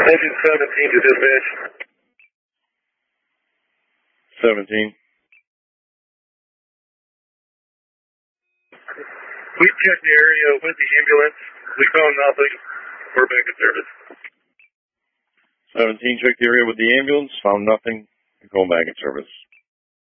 Engine 17 to dispatch. 17. We checked the area with the ambulance. We found nothing. We're back in service. 17, checked the area with the ambulance, found nothing, going back in service.